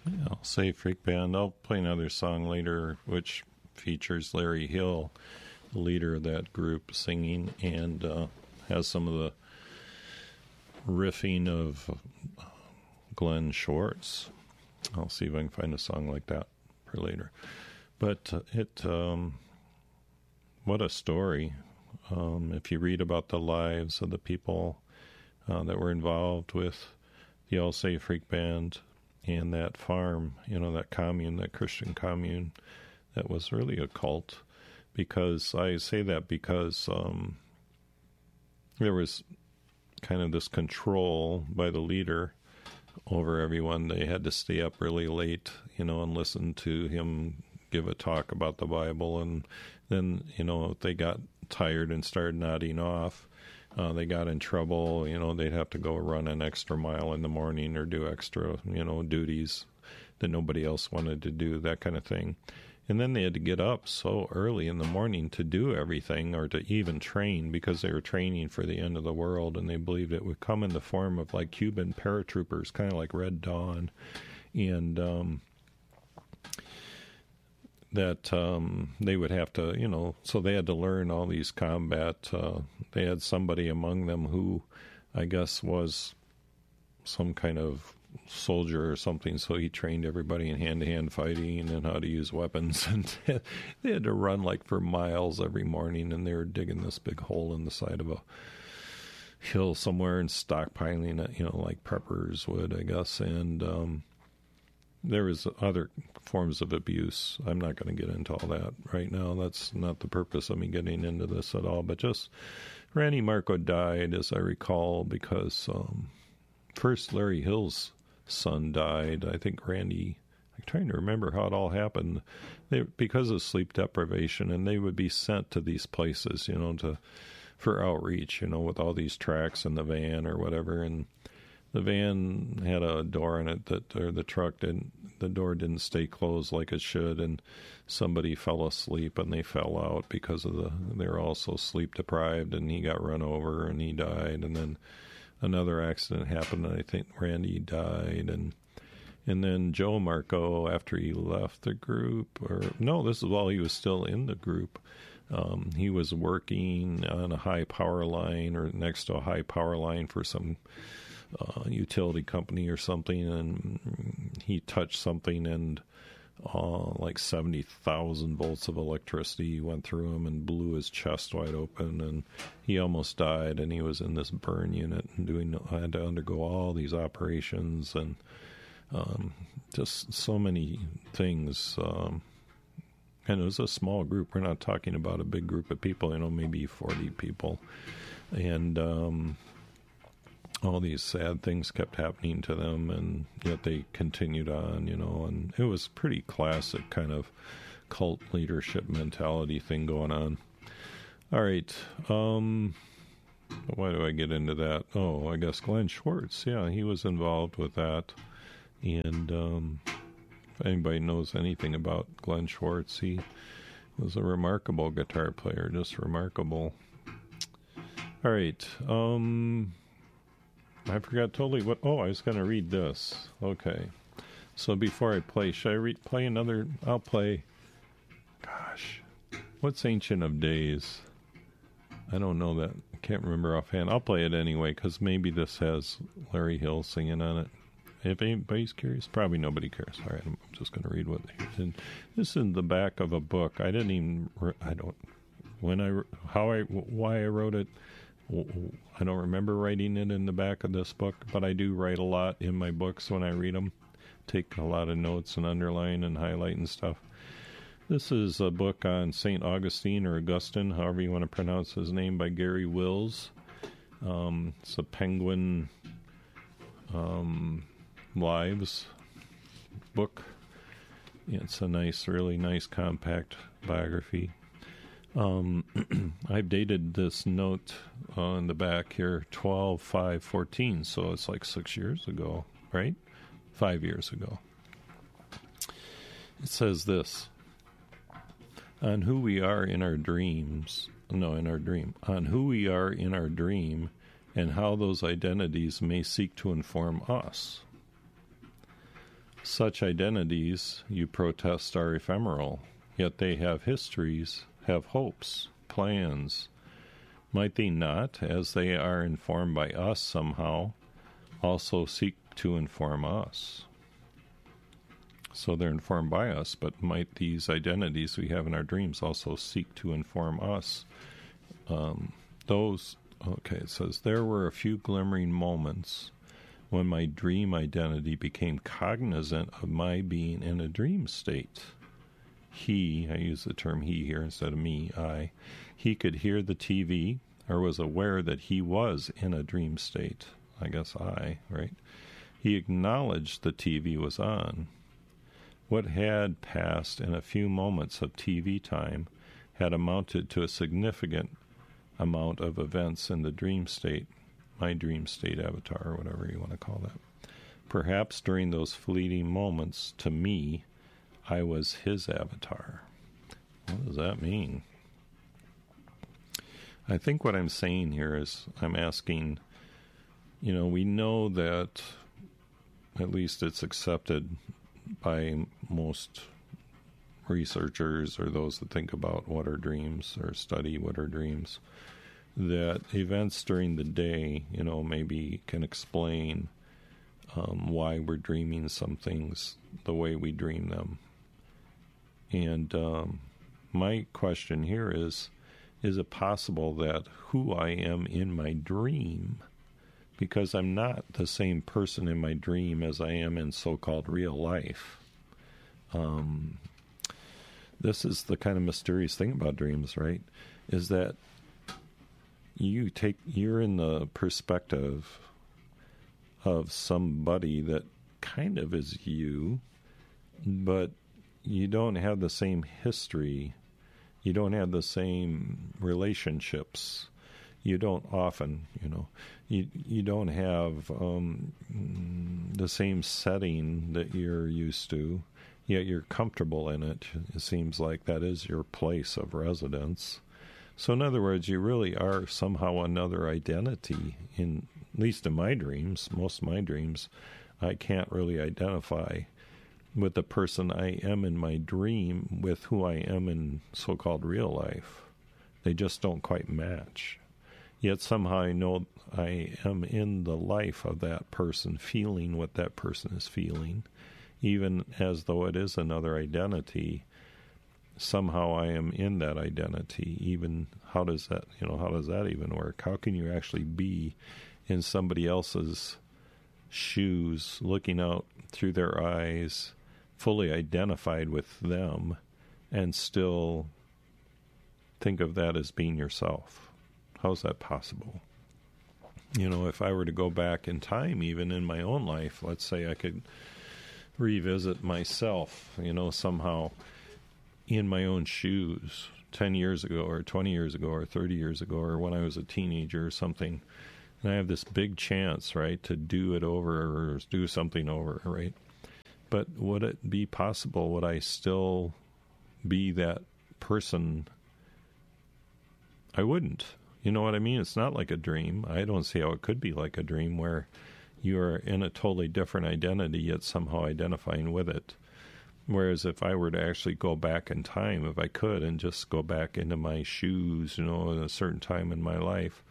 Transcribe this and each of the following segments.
Yeah, I'll say Freak Band. I'll play another song later, which features Larry Hill, the leader of that group, singing, and has some of the riffing of Glenn Schwartz. I'll see if I can find a song like that for later. But what a story. If you read about the lives of the people that were involved with the All Say Freak Band and that farm, that commune, that Christian commune, that was really a cult. Because I say that because there was kind of this control by the leader over everyone. They had to stay up really late, and listen to him give a talk about the Bible. And then, if they got tired and started nodding off, they got in trouble. They'd have to go run an extra mile in the morning or do extra, duties that nobody else wanted to do, that kind of thing. And then they had to get up so early in the morning to do everything, or to even train, because they were training for the end of the world, and they believed it would come in the form of like Cuban paratroopers, kind of like Red Dawn. And that they would have to, so they had to learn all these combat. They had somebody among them who I guess was some kind of soldier or something, so he trained everybody in hand-to-hand fighting and how to use weapons. And they had to run like for miles every morning, and they were digging this big hole in the side of a hill somewhere and stockpiling it, like preppers would, I guess. And there was other forms of abuse. I'm not going to get into all that right now. That's not the purpose of me getting into this at all. But just Randy Marco died, as I recall, because first Larry Hill's son died. I think Randy, I'm trying to remember how it all happened. Because of sleep deprivation, and they would be sent to these places, for outreach, with all these tracks in the van or whatever. And the van had a door in it the door didn't stay closed like it should, and somebody fell asleep and they fell out because they were also sleep deprived, and he got run over and he died. And then another accident happened, and I think Randy died. And then Joe Marco, after he left the group, this is while he was still in the group, he was working on a high power line, or next to a high power line for some utility company or something, and he touched something, and like 70,000 volts of electricity went through him and blew his chest wide open, and he almost died. And he was in this burn unit and had to undergo all these operations, and just so many things. And it was a small group. We're not talking about a big group of people, maybe 40 people. And all these sad things kept happening to them, and yet they continued on, and it was pretty classic kind of cult leadership mentality thing going on. All right. Why do I get into that? Oh, I guess Glenn Schwartz. Yeah, he was involved with that. And if anybody knows anything about Glenn Schwartz, he was a remarkable guitar player, just remarkable. All right. I forgot totally what... Oh, I was going to read this. Okay. So before I play, should I play another... I'll play... Gosh. What's Ancient of Days? I don't know that. I can't remember offhand. I'll play it anyway, because maybe this has Larry Hill singing on it. If anybody's curious, probably nobody cares. All right, I'm just going to read what... This is in the back of a book. I didn't even... Why I wrote it... I don't remember writing it in the back of this book, but I do write a lot in my books when I read them. Take a lot of notes and underline and highlight and stuff. This is a book on St. Augustine, or Augustine, however you want to pronounce his name, by Gary Wills. It's a Penguin Lives book. It's a really nice compact biography. I've dated this note in the back here 12/5/14, so it's like 6 years ago, right? 5 years ago. It says this: on who we are in our dream, on who we are in our dream, and how those identities may seek to inform us. Such identities, you protest, are ephemeral, yet they have histories, have hopes, plans. Might they not, as they are informed by us somehow, also seek to inform us? So they're informed by us, but might these identities we have in our dreams also seek to inform us? It says, there were a few glimmering moments when my dream identity became cognizant of my being in a dream state. He, I use the term he here instead of me, he could hear the TV or was aware that he was in a dream state. I guess right? He acknowledged the TV was on. What had passed in a few moments of TV time had amounted to a significant amount of events in the dream state, my dream state avatar, or whatever you want to call that. Perhaps during those fleeting moments, to me, I was his avatar. What does that mean? I think what I'm saying here is I'm asking, we know that at least it's accepted by most researchers or those that think about what are dreams or study what are dreams, that events during the day, maybe can explain why we're dreaming some things the way we dream them. And my question here is it possible that who I am in my dream, because I'm not the same person in my dream as I am in so-called real life? This is the kind of mysterious thing about dreams, right? Is that you're in the perspective of somebody that kind of is you, but you don't have the same history. You don't have the same relationships. You don't often, you don't have the same setting that you're used to, yet you're comfortable in it. It seems like that is your place of residence. So in other words, you really are somehow another identity. At least in my dreams, most of my dreams, I can't really identify with the person I am in my dream with who I am in so-called real life. They just don't quite match. Yet somehow I know I am in the life of that person, feeling what that person is feeling, even as though it is another identity. Somehow I am in that identity. Even how does that even work? How can you actually be in somebody else's shoes, looking out through their eyes, fully identified with them, and still think of that as being yourself? How's that possible? If I were to go back in time, even in my own life, let's say I could revisit myself, somehow in my own shoes 10 years ago or 20 years ago or 30 years ago or when I was a teenager or something, and I have this big chance, right, to do it over or do something over, right? But would it be possible, would I still be that person? I wouldn't. You know what I mean? It's not like a dream. I don't see how it could be like a dream where you are in a totally different identity yet somehow identifying with it. Whereas if I were to actually go back in time, if I could, and just go back into my shoes, at a certain time in my life,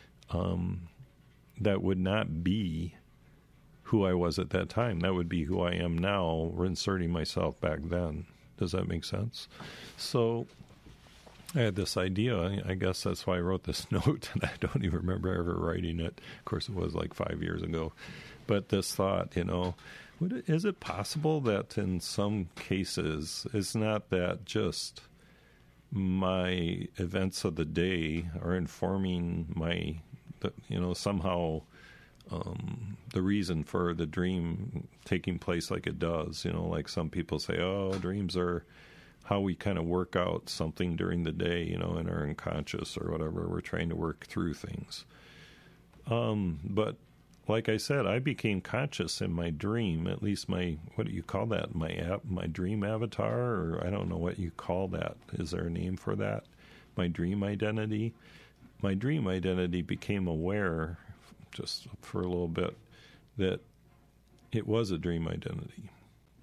that would not be who I was at that time. That would be who I am now, inserting myself back then. Does that make sense? So I had this idea. I guess that's why I wrote this note, and I don't even remember ever writing it. Of course, it was like 5 years ago. But this thought, is it possible that in some cases, it's not that just my events of the day are informing somehow the reason for the dream taking place like it does? Like some people say, dreams are how we kind of work out something during the day, in our unconscious or whatever. We're trying to work through things. But like I said, I became conscious in my dream, at least what do you call that? My dream avatar, or I don't know what you call that. Is there a name for that? My dream identity? My dream identity became aware, just for a little bit, that it was a dream identity.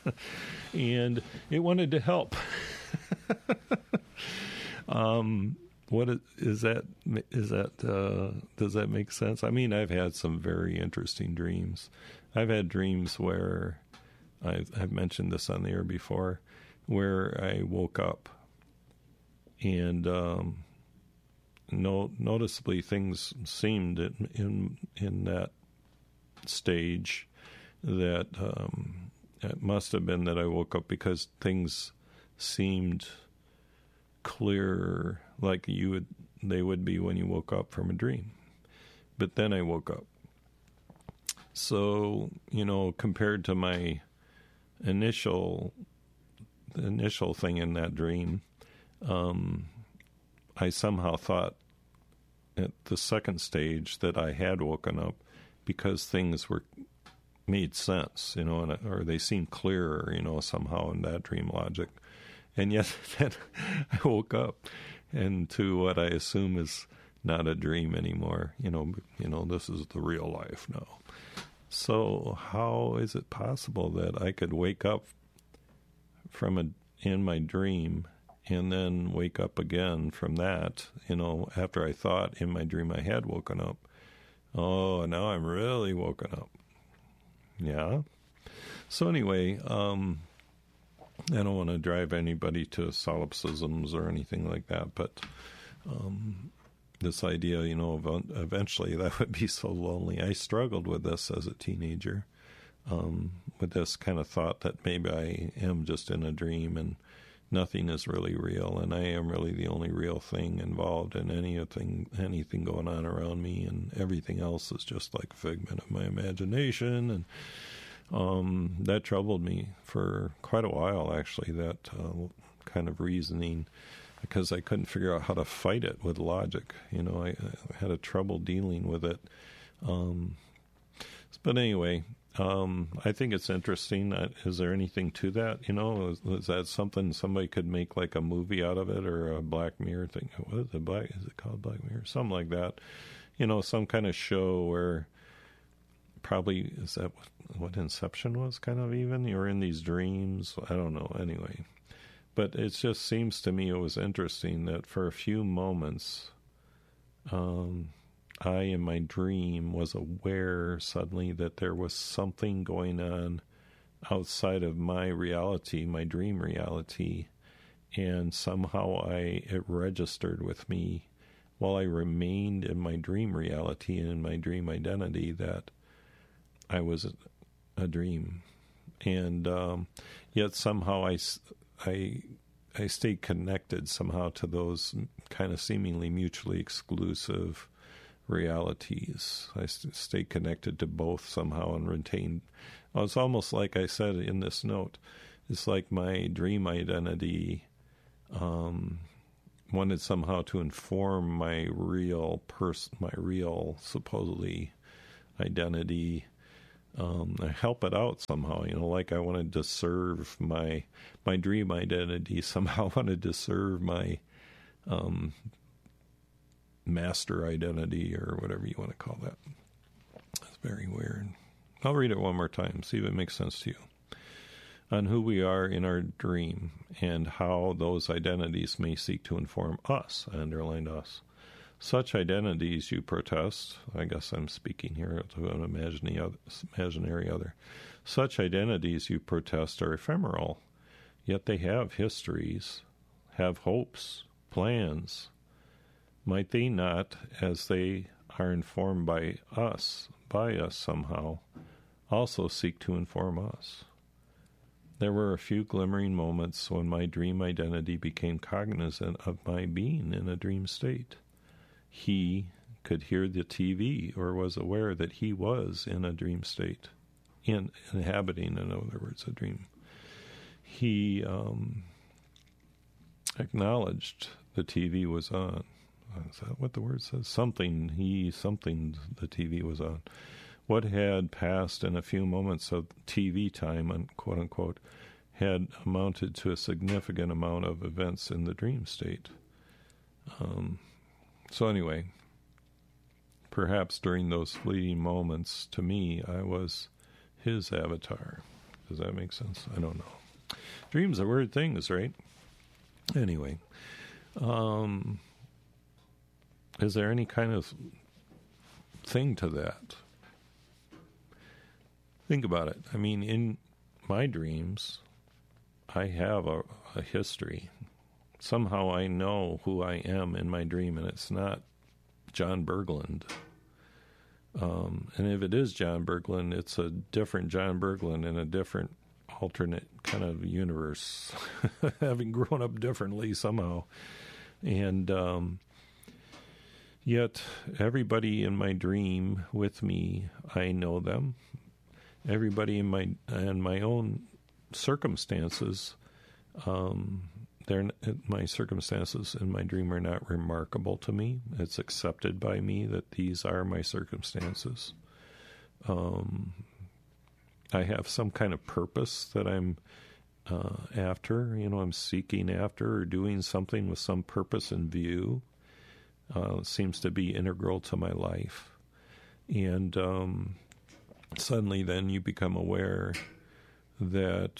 and it wanted to help. What is that? Does that make sense? I mean, I've had some very interesting dreams. I've had dreams where I've mentioned this on the air before, where I woke up and noticeably things seemed in that stage that it must have been that I woke up because things seemed clearer, like they would be when you woke up from a dream. But then I woke up. So, compared to my initial thing in that dream, I somehow thought at the second stage that I had woken up because things made sense, or they seemed clearer, somehow in that dream logic. And yet then I woke up into what I assume is not a dream anymore. This is the real life now. So how is it possible that I could wake up in my dream and then wake up again from that, after I thought in my dream I had woken up? Oh, now I'm really woken up. Yeah. So anyway, I don't want to drive anybody to solipsisms or anything like that, but this idea, eventually that would be so lonely. I struggled with this as a teenager, with this kind of thought that maybe I am just in a dream and nothing is really real, and I am really the only real thing involved in anything going on around me, and everything else is just like a figment of my imagination. And that troubled me for quite a while, actually, that kind of reasoning, because I couldn't figure out how to fight it with logic. I had a trouble dealing with it. But anyway, I think it's interesting. Is there anything to that? Is that something somebody could make like a movie out of it, or a Black Mirror thing? What is it? Is it called Black Mirror? Something like that. Some kind of show where probably, is that what Inception was kind of even? You're in these dreams. I don't know. Anyway, but it just seems to me it was interesting that for a few moments, I, in my dream, was aware suddenly that there was something going on outside of my reality, my dream reality, and somehow it registered with me while I remained in my dream reality and in my dream identity that I was a dream. And yet somehow I stayed connected somehow to those kind of seemingly mutually exclusive realities. I stayed connected to both somehow and retained. It's almost like I said in this note, it's like my dream identity wanted somehow to inform my real supposedly identity, help it out somehow, like I wanted to serve my dream identity somehow wanted to serve my master identity, or whatever you want to call that. It's very weird. I'll read it one more time, see if it makes sense to you. On who we are in our dream and how those identities may seek to inform us. I underlined us. Such identities you protest, I guess I'm speaking here to an imaginary other. Such identities you protest are ephemeral, yet they have histories, have hopes, plans. Might they not, as they are informed by us somehow, also seek to inform us? There were a few glimmering moments when my dream identity became cognizant of my being in a dream state. He could hear the TV, or was aware that he was in a dream state, inhabiting, in other words, a dream. He acknowledged the TV was on. Is that what the word says? Something the TV was on. What had passed in a few moments of TV time, quote unquote, had amounted to a significant amount of events in the dream state. So anyway, perhaps during those fleeting moments, to me, I was his avatar. Does that make sense? I don't know. Dreams are weird things, right? Anyway, is there any kind of thing to that? Think about it. I mean, in my dreams, I have a history. Somehow I know who I am in my dream, and it's not John Berglund. And if it is John Berglund, it's a different John Berglund in a different alternate kind of universe, having grown up differently somehow. And yet everybody in my dream with me, I know them. Everybody in my own circumstances, my circumstances in my dream are not remarkable to me. It's accepted by me that these are my circumstances. I have some kind of purpose that I'm after. I'm seeking after or doing something with some purpose in view. It seems to be integral to my life. And suddenly then you become aware that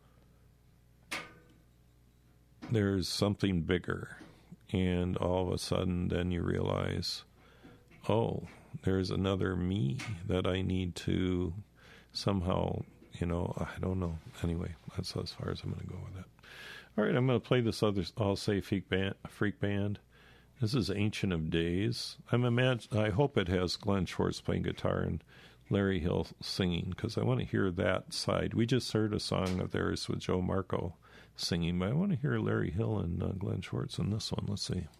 there's something bigger, and all of a sudden then you realize, oh, there's another me that I need to somehow, I don't know. Anyway, that's as far as I'm going to go with that. All right, I'm going to play this other All Say Freak Band. This is Ancient of Days. I hope it has Glenn Schwartz playing guitar and Larry Hill singing, because I want to hear that side. We just heard a song of theirs with Joe Marco singing, but I want to hear Larry Hill and Glenn Schwartz in this one. Let's see.